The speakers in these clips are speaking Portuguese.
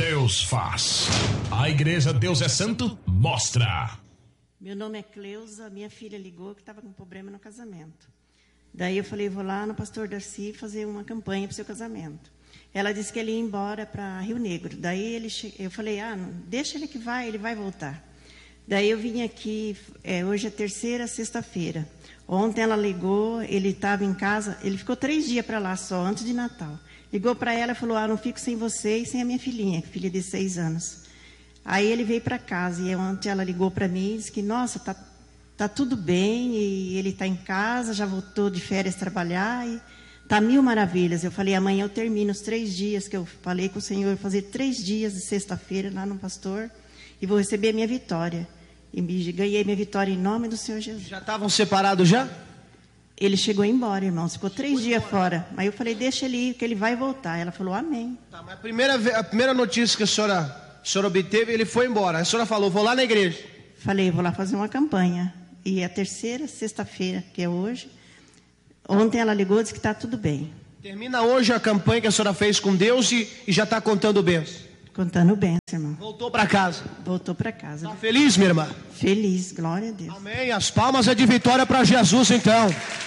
Deus faz. A Igreja Deus é Santo mostra. Meu nome é Cleusa, minha filha ligou que estava com problema no casamento. Daí eu falei, vou lá no pastor Darcy fazer uma campanha para o seu casamento. Ela disse que ele ia embora para Rio Negro. Daí eu falei, deixa ele que ele vai voltar. Daí eu vim aqui, hoje é terceira, sexta-feira. Ontem ela ligou, ele estava em casa, ele ficou 3 dias para lá só, antes de Natal. Ligou para ela e falou, não fico sem você e sem a minha filhinha, filha de 6 anos. Aí ele veio para casa e ontem ela ligou para mim e disse que, nossa, tá tudo bem, e ele está em casa, já voltou de férias trabalhar e tá 1000 maravilhas. Eu falei, amanhã eu termino os 3 dias que eu falei com o Senhor, fazer 3 dias de sexta-feira lá no pastor e vou receber a minha vitória. E ganhei minha vitória em nome do Senhor Jesus. Já estavam separados já? Ele chegou embora, irmãos, ficou 3 dias fora. Mas eu falei, deixa ele ir, que ele vai voltar. Ela falou, amém. Tá, mas a primeira notícia que a senhora obteve, ele foi embora. A senhora falou, vou lá na igreja. Falei, vou lá fazer uma campanha. E a terceira, sexta-feira, que é hoje, ontem ela ligou e disse que está tudo bem. Termina hoje a campanha que a senhora fez com Deus e já está contando bênçãos. Contando bem, irmão. Voltou para casa. Voltou para casa. Está feliz, minha irmã? Feliz, glória a Deus. Amém. As palmas é de vitória para Jesus, então.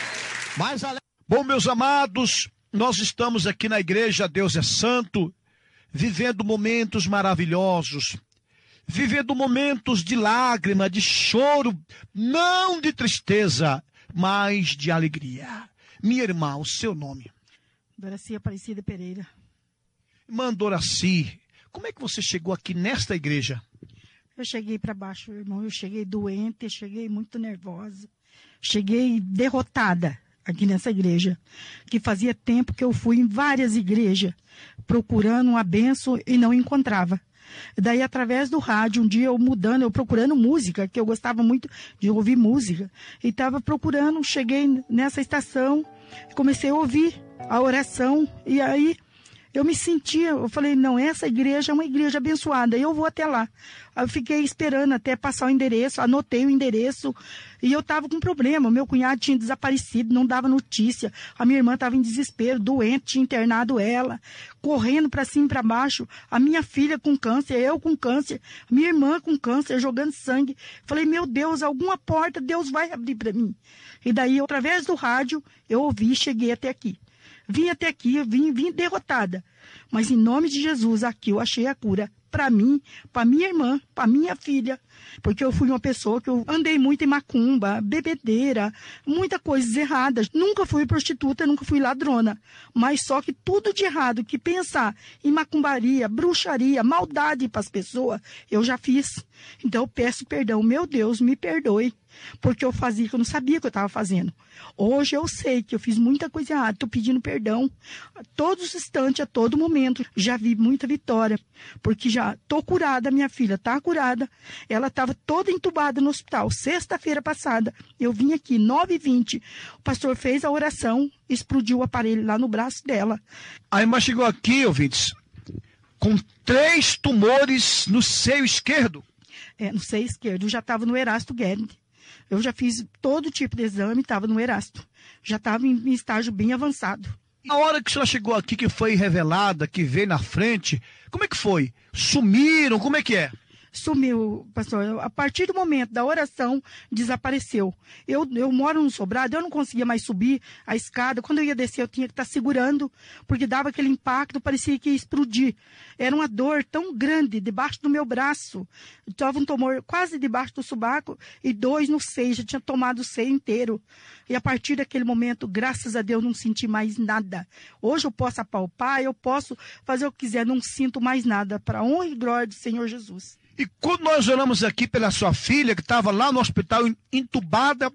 Bom, meus amados, nós estamos aqui na Igreja Deus é Santo, vivendo momentos maravilhosos, vivendo momentos de lágrima, de choro, não de tristeza, mas de alegria. Minha irmã, o seu nome? Doraci Aparecida Pereira. Irmã Doraci, como é que você chegou aqui nesta igreja? Eu cheguei para baixo, irmão, eu cheguei doente, cheguei muito nervosa, cheguei derrotada aqui nessa igreja, que fazia tempo que eu fui em várias igrejas, procurando uma bênção e não encontrava. Daí, através do rádio, um dia eu procurando música, que eu gostava muito de ouvir música, e estava procurando, cheguei nessa estação, comecei a ouvir a oração, e aí eu falei, não, essa igreja é uma igreja abençoada, eu vou até lá. Eu fiquei esperando até passar o endereço, anotei o endereço, e eu estava com problema, meu cunhado tinha desaparecido, não dava notícia, a minha irmã estava em desespero, doente, tinha internado ela, correndo para cima e para baixo, a minha filha com câncer, eu com câncer, a minha irmã com câncer, jogando sangue. Falei, meu Deus, alguma porta Deus vai abrir para mim. E daí, através do rádio, eu ouvi, cheguei até aqui. Vim até aqui, vim derrotada. Mas em nome de Jesus, aqui eu achei a cura para mim, para minha irmã, para minha filha. Porque eu fui uma pessoa que eu andei muito em macumba, bebedeira, muitas coisas erradas. Nunca fui prostituta, nunca fui ladrona. Mas só que tudo de errado que pensar em macumbaria, bruxaria, maldade para as pessoas, eu já fiz. Então eu peço perdão. Meu Deus, me perdoe. Porque eu fazia que eu não sabia o que eu estava fazendo. Hoje eu sei que eu fiz muita coisa errada, estou pedindo perdão a todos os instantes, a todo momento. Já vi muita vitória, porque já estou curada, minha filha está curada. Ela estava toda entubada no hospital. Sexta-feira passada, eu vim aqui, 9h20, o pastor fez a oração, explodiu o aparelho lá no braço dela. A irmã chegou aqui, ouvintes, com 3 tumores no seio esquerdo. No seio esquerdo, já estava no Erasto Guedes. Eu já fiz todo tipo de exame, estava no Erasto. Já estava em estágio bem avançado. Na hora que a senhora chegou aqui, que foi revelada, que veio na frente, como é que foi? Sumiram? Como é que é? Sumiu, pastor. A partir do momento da oração, desapareceu. Eu moro no sobrado, eu não conseguia mais subir a escada. Quando eu ia descer, eu tinha que estar segurando, porque dava aquele impacto, parecia que ia explodir. Era uma dor tão grande debaixo do meu braço. Estava um tumor quase debaixo do sobaco e 2 no seio, já tinha tomado o seio inteiro. E a partir daquele momento, graças a Deus, não senti mais nada. Hoje eu posso apalpar, eu posso fazer o que quiser, não sinto mais nada. Para a honra e glória do Senhor Jesus. E quando nós oramos aqui pela sua filha, que estava lá no hospital entubada,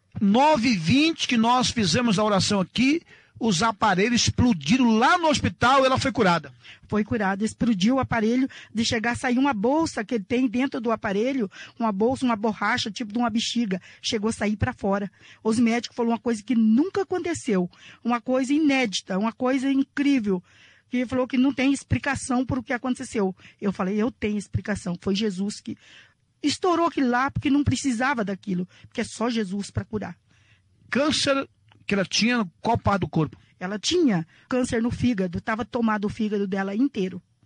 9h20 que nós fizemos a oração aqui, os aparelhos explodiram lá no hospital e ela foi curada. Foi curada, explodiu o aparelho, de chegar a sair uma bolsa que tem dentro do aparelho, uma bolsa, uma borracha, tipo de uma bexiga, chegou a sair para fora. Os médicos falaram uma coisa que nunca aconteceu, uma coisa inédita, uma coisa incrível. Que falou que não tem explicação por o que aconteceu. Eu falei, eu tenho explicação. Foi Jesus que estourou aquilo lá, porque não precisava daquilo. Porque é só Jesus para curar. Câncer que ela tinha em qual parte do corpo? Ela tinha câncer no fígado. Estava tomado o fígado dela inteiro.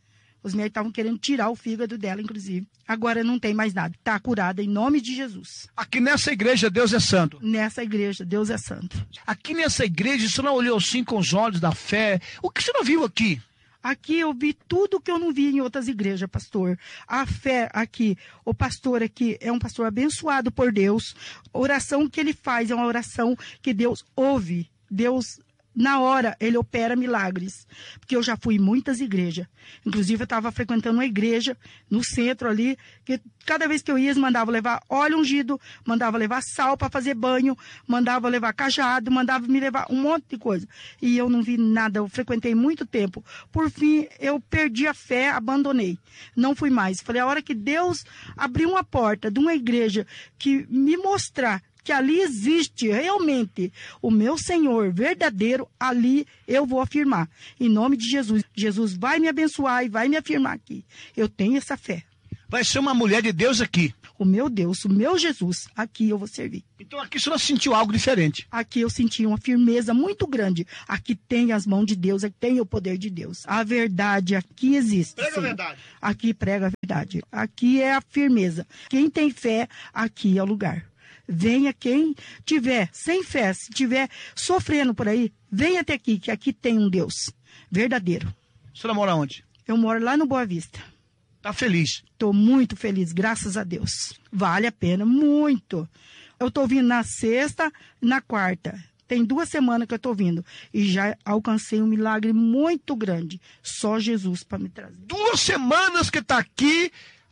Os médicos estavam querendo tirar o fígado dela, inclusive. Agora não tem mais nada. Está curada em nome de Jesus. Aqui nessa igreja, Deus é santo. Nessa igreja, Deus é santo. Aqui nessa igreja, você não olhou assim com os olhos da fé? O que você não viu aqui? Aqui eu vi tudo que eu não vi em outras igrejas, pastor. A fé aqui, o pastor aqui é um pastor abençoado por Deus. A oração que ele faz é uma oração que Deus ouve. Deus, na hora, ele opera milagres. Porque eu já fui em muitas igrejas. Inclusive, eu estava frequentando uma igreja no centro ali, que cada vez que eu ia, eles mandavam levar óleo ungido, mandavam levar sal para fazer banho, mandavam levar cajado, mandavam me levar um monte de coisa. E eu não vi nada, eu frequentei muito tempo. Por fim, eu perdi a fé, abandonei. Não fui mais. Falei, a hora que Deus abriu uma porta de uma igreja que me mostrar que ali existe realmente o meu Senhor verdadeiro, ali eu vou afirmar. Em nome de Jesus. Jesus vai me abençoar e vai me afirmar aqui. Eu tenho essa fé. Vai ser uma mulher de Deus aqui. O meu Deus, o meu Jesus, aqui eu vou servir. Então aqui você não sentiu algo diferente? Aqui eu senti uma firmeza muito grande. Aqui tem as mãos de Deus, aqui tem o poder de Deus. A verdade aqui existe. Prega a verdade. Aqui prega a verdade. Aqui é a firmeza. Quem tem fé, aqui é o lugar. Venha quem tiver sem fé, se tiver sofrendo por aí, venha até aqui, que aqui tem um Deus verdadeiro. A senhora mora onde? Eu moro lá no Boa Vista. Está feliz? Estou muito feliz, graças a Deus. Vale a pena, muito. Eu estou vindo na sexta e na quarta. Tem 2 semanas que eu estou vindo. E já alcancei um milagre muito grande. Só Jesus para me trazer. 2 semanas que está aqui,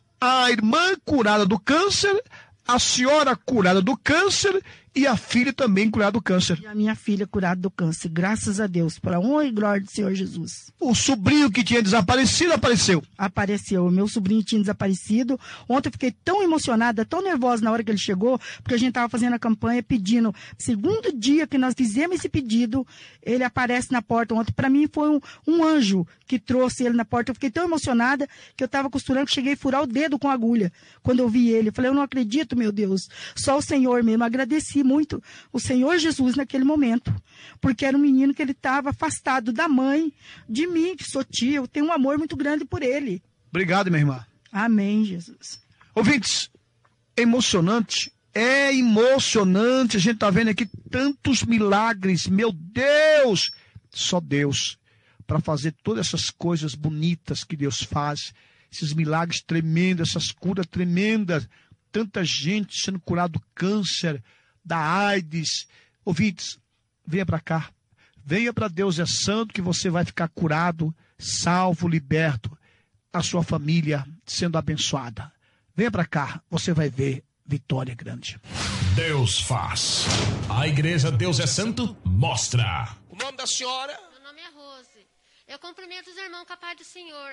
a irmã curada do câncer, a senhora curada do câncer e a filha também curada do câncer. E a minha filha curada do câncer, graças a Deus, para a honra e glória do Senhor Jesus. O sobrinho que tinha desaparecido apareceu. Apareceu, o meu sobrinho tinha desaparecido. Ontem eu fiquei tão emocionada, tão nervosa na hora que ele chegou, porque a gente estava fazendo a campanha pedindo. Segundo dia que nós fizemos esse pedido, ele aparece na porta. Ontem para mim foi um anjo que trouxe ele na porta. Eu fiquei tão emocionada que eu estava costurando, que cheguei a furar o dedo com a agulha. Quando eu vi ele, eu falei, eu não acredito, meu Deus. Só o Senhor mesmo. Agradeci muito o Senhor Jesus naquele momento, porque era um menino que ele estava afastado da mãe, de mim, que sou tia, eu tenho um amor muito grande por ele. Obrigado, minha irmã. Amém, Jesus. Ouvintes, emocionante, é emocionante, a gente está vendo aqui tantos milagres, meu Deus, só Deus, para fazer todas essas coisas bonitas que Deus faz, esses milagres tremendos, essas curas tremendas, tanta gente sendo curada do câncer, da AIDS. Ouvintes, venha para cá. Venha para Deus é Santo, que você vai ficar curado, salvo, liberto. A sua família sendo abençoada. Venha para cá, você vai ver vitória grande. Deus faz. A igreja Deus é Santo mostra. O nome da senhora? Meu nome é Rose. Eu cumprimento os irmãos com a paz do Senhor.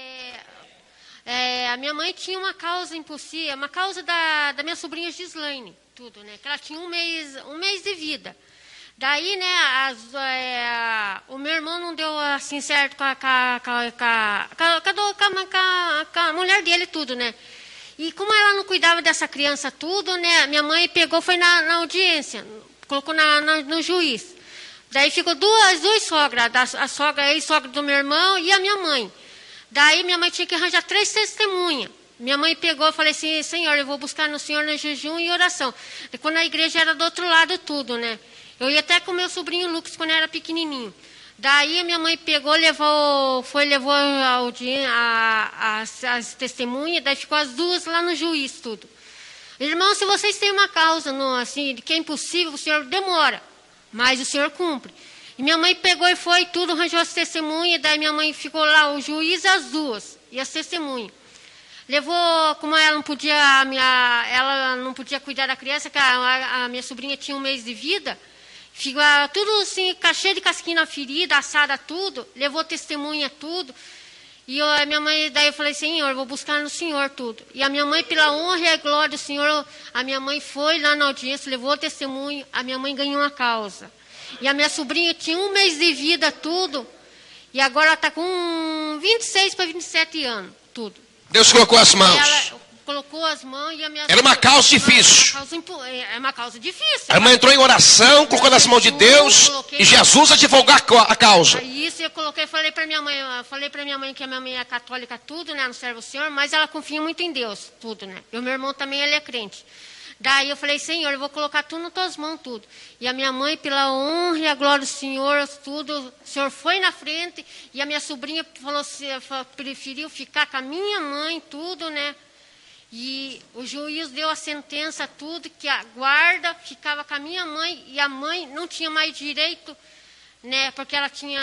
A minha mãe tinha uma causa impossível, uma causa da minha sobrinha Gislaine, tudo, né? Que ela tinha um mês de vida. Daí, né, o meu irmão não deu assim certo com a mulher dele, tudo, né? E como ela não cuidava dessa criança, tudo, né? Minha mãe pegou, foi na audiência, colocou no juiz. Daí ficou duas sogras, a sogra, a ex-sogra do meu irmão e a minha mãe. Daí minha mãe tinha que arranjar 3 testemunhas. Minha mãe pegou e falei assim, Senhor, eu vou buscar no Senhor no jejum e oração. E quando a igreja era do outro lado, tudo, né? Eu ia até com meu sobrinho Lucas quando era pequenininho. Daí a minha mãe pegou, levou as testemunhas, daí ficou as 2 lá no juiz, tudo. Irmão, se vocês têm uma causa assim, de que é impossível, o Senhor demora, mas o Senhor cumpre. E minha mãe pegou e foi tudo, arranjou as testemunhas, daí minha mãe ficou lá, o juiz, as 2, e as testemunhas. Levou, como ela não podia cuidar da criança, que a minha sobrinha tinha um mês de vida, ficou tudo assim, cheio de casquinha na ferida, assada tudo, levou testemunha tudo. E a minha mãe, daí eu falei, Senhor, eu vou buscar no Senhor tudo. E a minha mãe, pela honra e a glória do Senhor, a minha mãe foi lá na audiência, levou testemunho, a minha mãe ganhou uma causa. E a minha sobrinha tinha um mês de vida, tudo, e agora está com 26 para 27 anos, tudo. Deus colocou as mãos. colocou as mãos e a minha... Era uma causa difícil. É uma causa difícil. A irmã entrou em oração, colocou nas mãos de Deus e Jesus advogou a causa. Isso eu coloquei, falei para minha mãe que a minha mãe é católica, tudo, né? Não serve o Senhor, mas ela confia muito em Deus, tudo, né? E o meu irmão também, ele é crente. Daí eu falei, Senhor, eu vou colocar tudo nas tuas mãos, tudo. E a minha mãe, pela honra e a glória do Senhor, tudo, o Senhor foi na frente. E a minha sobrinha preferiu ficar com a minha mãe, tudo, né? E o juiz deu a sentença, tudo, que a guarda ficava com a minha mãe. E a mãe não tinha mais direito, né? Porque ela tinha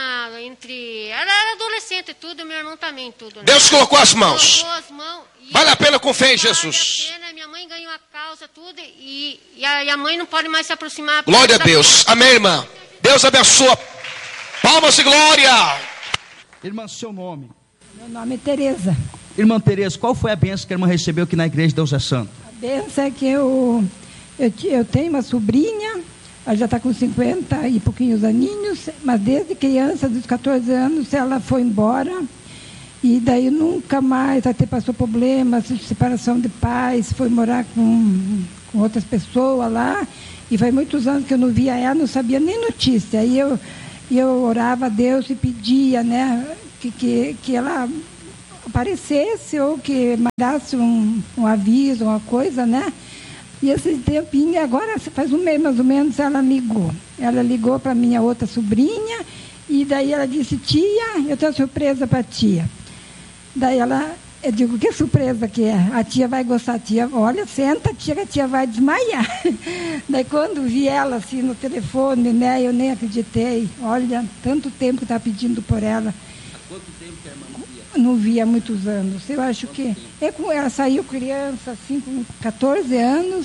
ela era adolescente e tudo, e meu irmão também, tudo. Né? Deus colocou as mãos. Colocou as mãos. Vale a pena com fé em Jesus. Vale a pena, minha mãe ganhou a causa, tudo, e a mãe não pode mais se aproximar. Glória a Deus. Amém, irmã. Deus abençoa. Palmas e glória. Irmã, seu nome? Meu nome é Tereza. Irmã Tereza, qual foi a bênção que a irmã recebeu aqui na igreja Deus é Santo? A bênção é que eu tenho uma sobrinha, ela já está com 50 e pouquinhos aninhos, mas desde criança, dos 14 anos, ela foi embora. E daí nunca mais, até passou problemas, separação de pais, foi morar com outras pessoas lá. E faz muitos anos que eu não via ela, não sabia nem notícia. Aí eu orava a Deus e pedia, né, que ela aparecesse ou que mandasse um aviso, uma coisa, né? E esse tempinho, agora faz um mês mais ou menos, ela ligou. Ela ligou para minha outra sobrinha e daí ela disse, tia, eu tenho uma surpresa para a tia. Daí eu digo, que surpresa que é? A tia vai gostar, tia, olha, senta, tia, que a tia vai desmaiar. Daí quando vi ela assim no telefone, né, eu nem acreditei. Olha, tanto tempo que estava pedindo por ela. Há quanto tempo que a irmã não via? Não via há muitos anos. Eu acho que ela saiu criança, assim, com 14 anos.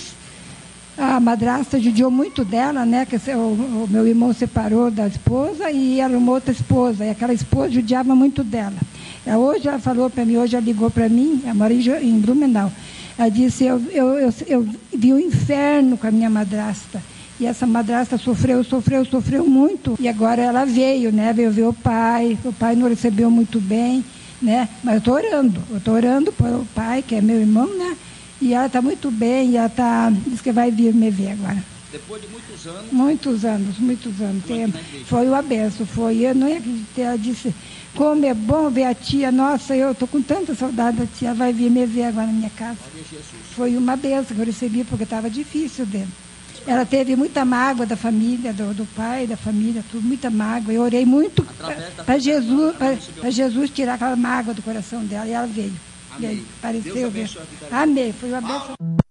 A madrasta judiou muito dela, né? Que o meu irmão separou da esposa e era uma outra esposa. E aquela esposa judiava muito dela. Hoje ela falou para mim, hoje ela ligou para mim, ela mora em Blumenau. Ela disse, eu vi o inferno com a minha madrasta. E essa madrasta sofreu muito. E agora ela veio, né? Veio ver o pai não recebeu muito bem, né? Mas eu estou orando pelo pai, que é meu irmão, né? E ela está muito bem, e ela diz que vai vir me ver agora. Depois de muitos anos? Muitos anos. Foi uma benção, eu não acreditei. Ela disse, como é bom ver a tia, nossa, eu estou com tanta saudade da tia, ela vai vir me ver agora na minha casa. Foi uma benção que eu recebi, porque estava difícil dele. Ela teve muita mágoa da família, do pai, da família, tudo, muita mágoa. Eu orei muito para Jesus tirar aquela mágoa do coração dela, e ela veio. Apareceu. Amém. Foi uma benção.